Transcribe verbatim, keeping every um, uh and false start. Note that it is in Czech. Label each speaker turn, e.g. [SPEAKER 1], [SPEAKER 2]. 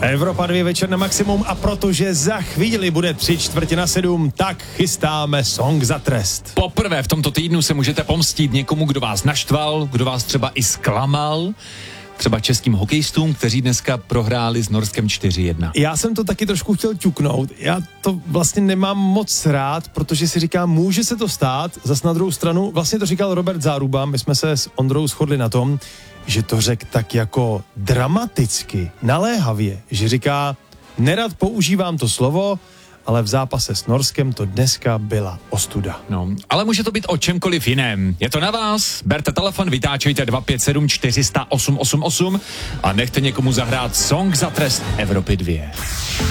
[SPEAKER 1] Evropa dva večer na maximum a protože za chvíli bude tři čtvrtě na sedm, tak chystáme song za trest.
[SPEAKER 2] Poprvé v tomto týdnu se můžete pomstít někomu, kdo vás naštval, kdo vás třeba i zklamal. Třeba českým hokejistům, kteří dneska prohráli s Norskem čtyři jedna.
[SPEAKER 1] Já jsem to taky trošku chtěl ťuknout. Já to vlastně nemám moc rád, protože si říkám, může se to stát. Zas na druhou stranu, vlastně to říkal Robert Záruba, my jsme se s Ondrou shodli na tom, že to řekl tak jako dramaticky, naléhavě, že říká, nerad používám to slovo, ale v zápase s Norskem to dneska byla ostuda.
[SPEAKER 2] No, ale může to být o čemkoliv jiném. Je to na vás, berte telefon, vytáčejte dva pět sedm čtyři nula nula osm osm osm a nechte někomu zahrát song za trest Evropy dva.